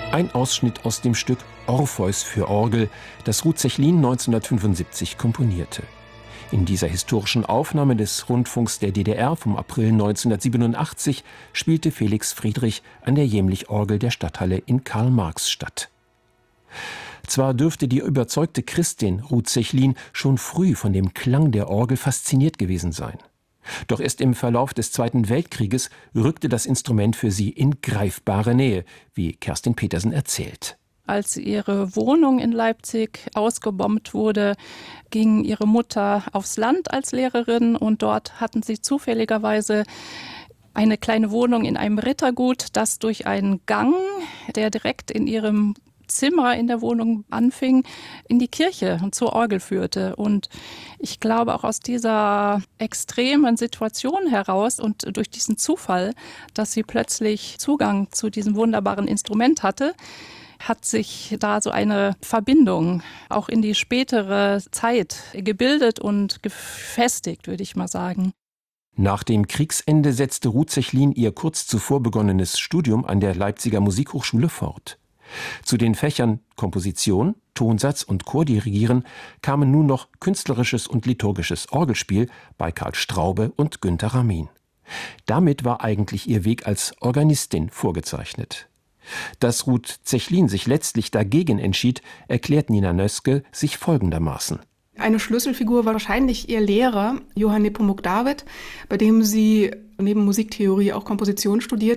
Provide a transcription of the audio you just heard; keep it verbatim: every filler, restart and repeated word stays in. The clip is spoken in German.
Ein Ausschnitt aus dem Stück Orpheus für Orgel, das Ruth Zechlin neunzehnhundertfünfundsiebzig komponierte. In dieser historischen Aufnahme des Rundfunks der D D R vom April neunzehnhundertsiebenundachtzig spielte Felix Friedrich an der Jämlich-Orgel der Stadthalle in Karl-Marx-Stadt. Zwar dürfte die überzeugte Christin Ruth Zechlin schon früh von dem Klang der Orgel fasziniert gewesen sein. Doch erst im Verlauf des Zweiten Weltkrieges rückte das Instrument für sie in greifbare Nähe, wie Kerstin Petersen erzählt. Als ihre Wohnung in Leipzig ausgebombt wurde, ging ihre Mutter aufs Land als Lehrerin und dort hatten sie zufälligerweise eine kleine Wohnung in einem Rittergut, das durch einen Gang, der direkt in ihrem Zimmer in der Wohnung anfing, in die Kirche und zur Orgel führte. Und ich glaube auch aus dieser extremen Situation heraus und durch diesen Zufall, dass sie plötzlich Zugang zu diesem wunderbaren Instrument hatte, hat sich da so eine Verbindung auch in die spätere Zeit gebildet und gefestigt, würde ich mal sagen. Nach dem Kriegsende setzte Ruth Zechlin ihr kurz zuvor begonnenes Studium an der Leipziger Musikhochschule fort. Zu den Fächern Komposition, Tonsatz und Chordirigieren kamen nun noch künstlerisches und liturgisches Orgelspiel bei Karl Straube und Günter Ramin. Damit war eigentlich ihr Weg als Organistin vorgezeichnet. Dass Ruth Zechlin sich letztlich dagegen entschied, erklärt Nina Nöske sich folgendermaßen. Eine Schlüsselfigur war wahrscheinlich ihr Lehrer, Johann Nepomuk David, bei dem sie neben Musiktheorie auch Komposition studiert.